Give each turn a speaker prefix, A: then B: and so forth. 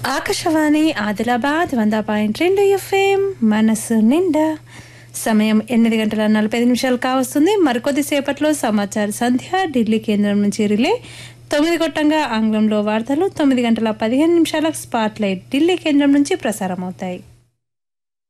A: Akashvani Adilabad 100.2 FM మనసు నిండా. సమయం 8:45 కావస్తుంది. మరికొద్దిసేపట్లో సమాచార సంధ్య ఢిల్లీ కేంద్రం నుంచి రిలే. 9 గంటల ఆంగ్లంలో వార్తలు. 9:15 స్పాట్ లైట్ ఢిల్లీ కేంద్రం నుంచి ప్రసారం అవుతాయి.